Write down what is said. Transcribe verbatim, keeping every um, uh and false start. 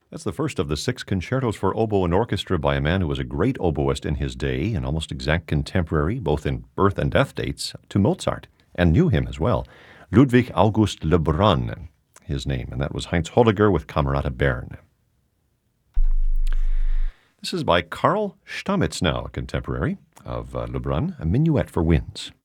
That's the first of the six concertos for oboe and orchestra by a man who was a great oboist in his day, an almost exact contemporary, both in birth and death dates, to Mozart, and knew him as well. Ludwig August Lebrun, his name, and that was Heinz Holliger with Camerata Bern. This is by Karl Stamitz now, a contemporary of uh, Lebrun, a minuet for winds.